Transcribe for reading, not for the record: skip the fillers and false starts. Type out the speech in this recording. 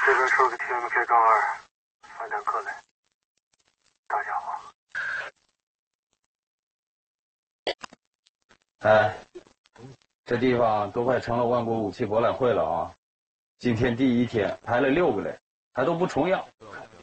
这边说个 TMK 杠2，反坦克雷，大家好。 哎，这地方都快成了万国武器博览会了啊！今天第一天排了6个雷，还都不重样。